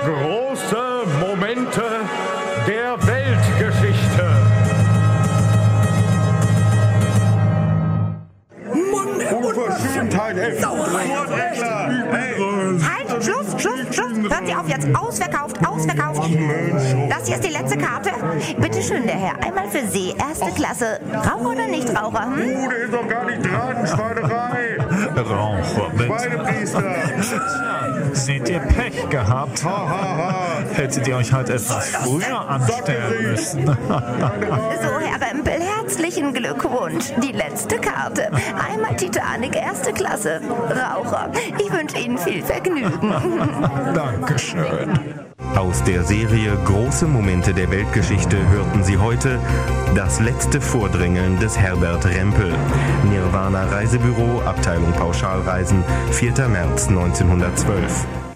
Große Momente der Weltgeschichte. Unverschämtheit, ey. Halt, Schluss. Hört Sie auf jetzt. Ausverkauft. Das hier ist die letzte Karte. Bitte schön, der Herr. Einmal für Sie, erste Klasse. Raucher oder Nichtraucher? Der ist doch gar nicht dran, Schweinerei. Raucher, bitte. Schweinepriester. Seht ihr Pech gehabt? Hättet ihr euch halt etwas früher anstellen müssen. So, Herr Rempel, herzlichen Glückwunsch. Die letzte Karte. Einmal Titanic, erste Klasse. Raucher. Ich wünsche Ihnen viel Vergnügen. Dankeschön. Aus der Serie Große Momente der Weltgeschichte hörten Sie heute das letzte Vordrängeln des Herbert Rempel. Nirvana Reisebüro, Abteilung Pauschalreisen, 4. März 1912.